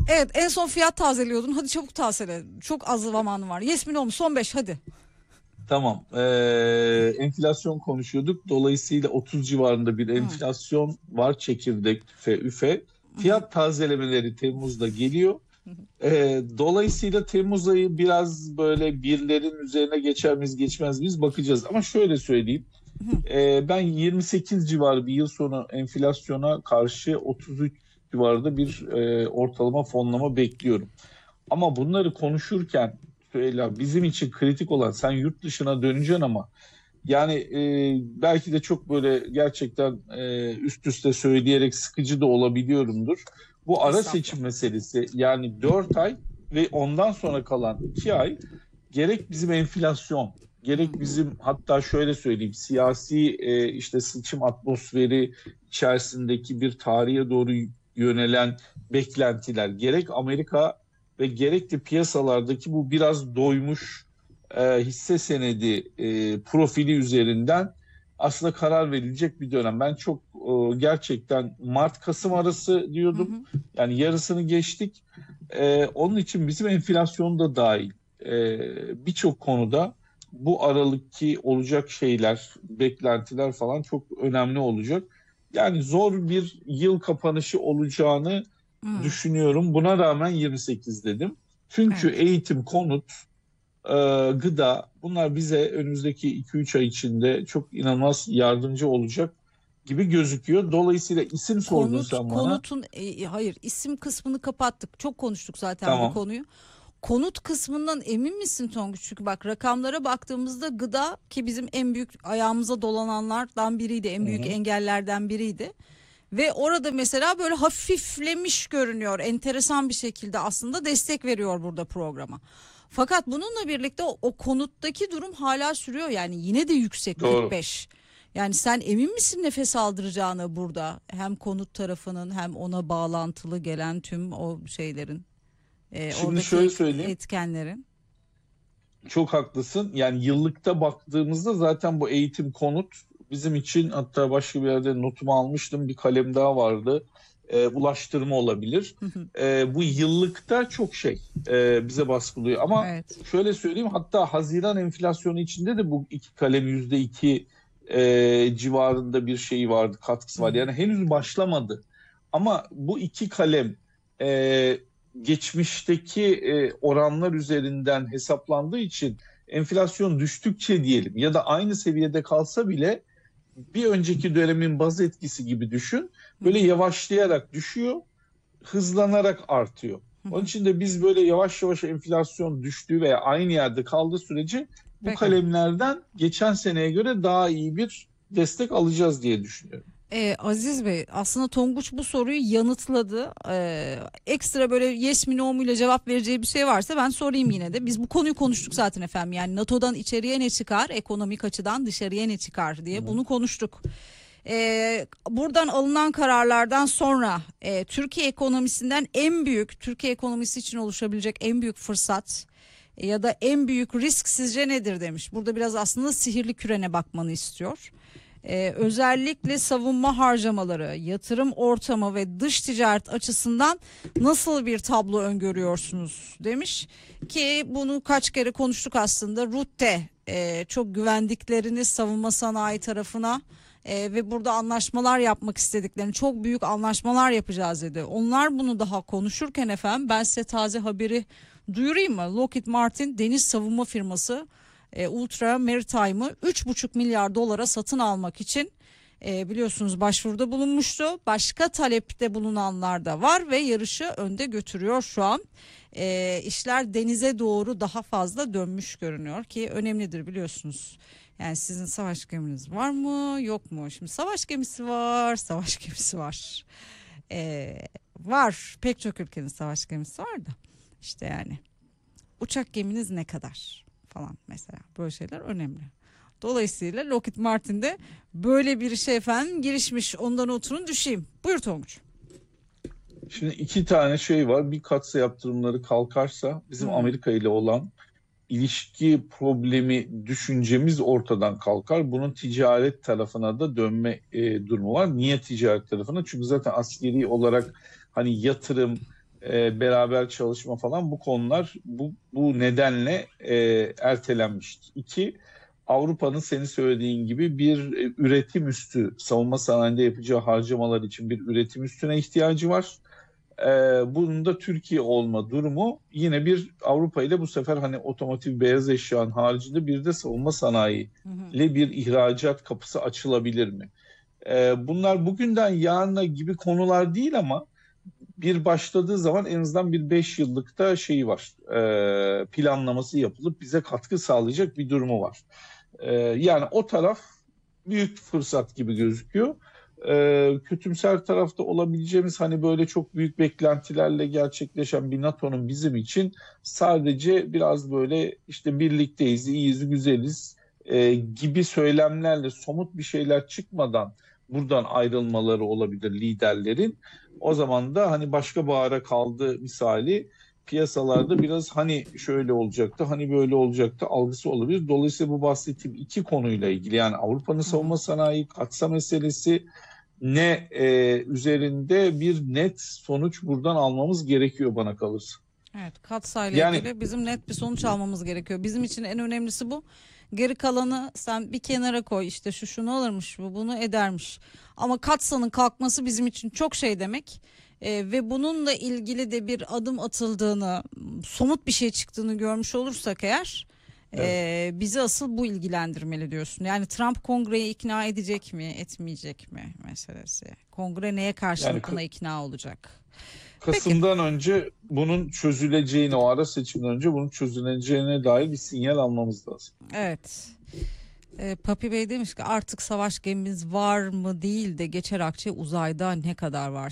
Evet, en son fiyat tazeliyordun. Hadi çabuk tazele. Çok az zamanı var. Yes mi no mu? Son 5 hadi. Tamam. Enflasyon konuşuyorduk. Dolayısıyla 30 civarında bir Hı, enflasyon var. Çekirdek, tüfe, üfe. hı hı, Fiyat tazelemeleri Temmuz'da geliyor. hı hı. Dolayısıyla Temmuz ayı biraz böyle birlerin üzerine geçer miyiz geçmez miyiz bakacağız. Ama şöyle söyleyeyim. Hı. Ben 28 civarı bir yıl sonu enflasyona karşı 33 civarında bir ortalama fonlama bekliyorum. Ama bunları konuşurken Süheyla, bizim için kritik olan, sen yurt dışına döneceksin ama yani belki de çok böyle gerçekten üst üste söyleyerek sıkıcı da olabiliyorumdur. Bu ara Estağfurullah. seçim meselesi, yani 4 ay ve ondan sonra kalan 2 ay, gerek bizim enflasyon, Hı gerek hı. bizim, hatta şöyle söyleyeyim, siyasi işte seçim atmosferi içerisindeki bir tarihe doğru yönelen beklentiler, gerek Amerika ve gerek de piyasalardaki bu biraz doymuş hisse senedi profili üzerinden aslında karar verilecek bir dönem. Ben çok gerçekten Mart-Kasım arası Hı diyordum. hı. Yani yarısını geçtik. Onun için bizim enflasyon da dahil birçok konuda bu aralıktaki olacak şeyler, beklentiler falan çok önemli olacak. Yani zor bir yıl kapanışı olacağını Hı. düşünüyorum. Buna rağmen 28 dedim. Çünkü Evet. eğitim, konut, e, gıda, bunlar bize önümüzdeki 2-3 ay içinde çok inanılmaz yardımcı olacak gibi gözüküyor. Dolayısıyla isim sordun sen bana. Konutun hayır, isim kısmını kapattık. Çok konuştuk zaten bu Tamam. konuyu. Konut kısmından emin misin Tonguç? Çünkü bak, rakamlara baktığımızda gıda, ki bizim en büyük ayağımıza dolananlardan biriydi, Hı en büyük hı. engellerden biriydi. Ve orada mesela böyle hafiflemiş görünüyor. Enteresan bir şekilde aslında destek veriyor burada programa. Fakat bununla birlikte o konuttaki durum hala sürüyor. Yani yine de yüksek Doğru. 45. Yani sen emin misin nefes aldıracağını burada? Hem konut tarafının hem ona bağlantılı gelen tüm o şeylerin, Şimdi oradaki şöyle söyleyeyim. etkenlerin. Çok haklısın. Yani yıllıkta baktığımızda zaten bu eğitim, konut bizim için, hatta başka bir yerde notumu almıştım. Bir kalem daha vardı. Ulaştırma olabilir. Bu yıllıkta çok şey bize baskılıyor. Ama Evet. şöyle söyleyeyim, hatta Haziran enflasyonu içinde de bu iki kalem %2 civarında bir şey vardı, katkısı var. Yani henüz başlamadı. Ama bu iki kalem e, geçmişteki oranlar üzerinden hesaplandığı için enflasyon düştükçe diyelim ya da aynı seviyede kalsa bile bir önceki dönemin baz etkisi gibi düşün. Böyle yavaşlayarak düşüyor, hızlanarak artıyor. Onun için de biz böyle yavaş yavaş enflasyon düştüğü veya aynı yerde kaldığı sürece bu Peki. kalemlerden geçen seneye göre daha iyi bir destek alacağız diye düşünüyorum. Aziz Bey, aslında Tonguç bu soruyu yanıtladı. Ekstra böyle yes mi no mu ile cevap vereceği bir şey varsa ben sorayım yine de. Biz bu konuyu konuştuk zaten efendim. Yani NATO'dan içeriye ne çıkar, ekonomik açıdan dışarıya ne çıkar Hı diye hı. bunu konuştuk. Buradan alınan kararlardan sonra Türkiye ekonomisinden en büyük, Türkiye ekonomisi için oluşabilecek en büyük fırsat ya da en büyük risk sizce nedir demiş. Burada biraz aslında sihirli kürene bakmanı istiyor. Özellikle savunma harcamaları, yatırım ortamı ve dış ticaret açısından nasıl bir tablo öngörüyorsunuz demiş. Ki bunu kaç kere konuştuk aslında. Rutte çok güvendiklerini savunma sanayi tarafına ve burada anlaşmalar yapmak istediklerini, çok büyük anlaşmalar yapacağız dedi. Onlar bunu daha konuşurken efendim, ben size taze haberi duyurayım mı? Lockheed Martin deniz savunma firması Ultra Maritime'ı 3,5 milyar dolara satın almak için biliyorsunuz başvuruda bulunmuştu. Başka talepte bulunanlar da var ve yarışı önde götürüyor şu an. İşler denize doğru daha fazla dönmüş görünüyor ki önemlidir biliyorsunuz. Yani sizin savaş geminiz var mı yok mu? Şimdi savaş gemisi var, savaş gemisi var. Var, pek çok ülkenin savaş gemisi var da işte yani uçak geminiz ne kadar falan, mesela böyle şeyler önemli. Dolayısıyla Lockheed Martin'de böyle bir şey efendim girişmiş, ondan oturun düşeyim. Buyur Tonguç. Şimdi iki tane şey var. Bir, katsa yaptırımları kalkarsa bizim Hmm. Amerika ile olan ilişki problemi düşüncemiz ortadan kalkar. Bunun ticaret tarafına da dönme durumu var. Niye ticaret tarafına? Çünkü zaten askeri olarak hani yatırım, beraber çalışma falan, bu konular bu nedenle ertelenmişti. İki, Avrupa'nın senin söylediğin gibi bir üretim üstü, savunma sanayinde yapacağı harcamalar için bir üretim üstüne ihtiyacı var. Bunun da Türkiye olma durumu, yine bir Avrupa ile bu sefer hani otomotiv, beyaz eşyanın haricinde bir de savunma sanayi Hı hı. ile bir ihracat kapısı açılabilir mi? Bunlar bugünden yarına gibi konular değil ama bir başladığı zaman en azından bir 5 yıllık da şeyi var. Planlaması yapılıp bize katkı sağlayacak bir durumu var. Yani o taraf büyük fırsat gibi gözüküyor. Kötümser tarafta olabileceğimiz, hani böyle çok büyük beklentilerle gerçekleşen bir NATO'nun bizim için sadece biraz böyle işte birlikteyiz, iyiyiz, güzeliz gibi söylemlerle, somut bir şeyler çıkmadan buradan ayrılmaları olabilir liderlerin. O zaman da hani başka bahara kaldı misali, piyasalarda biraz hani şöyle olacaktı, hani böyle olacaktı algısı olabilir. Dolayısıyla bu bahsettiğim iki konuyla ilgili, yani Avrupa'nın Hı hı. savunma sanayi katsa meselesi ne üzerinde bir net sonuç buradan almamız gerekiyor bana kalırsa. Evet, katsayla Yani ilgili bizim net bir sonuç almamız gerekiyor. Bizim için en önemlisi bu. Geri kalanı sen bir kenara koy. İşte şu şunu alırmış, bu bunu edermiş. Ama katsanın kalkması bizim için çok şey demek. Ve bununla ilgili de bir adım atıldığını, somut bir şey çıktığını görmüş olursak eğer, evet. bizi asıl bu ilgilendirmeli diyorsun. Yani Trump kongreyi ikna edecek mi, etmeyecek mi meselesi. Kongre neye Yani karşılık buna ikna olacak? Peki. Kasım'dan önce bunun çözüleceğini, o ara seçimden önce bunun çözüleceğine dair bir sinyal almamız lazım. Evet. Papi Bey demiş ki artık savaş gemimiz var mı değil de geçer akçe uzayda ne kadar var?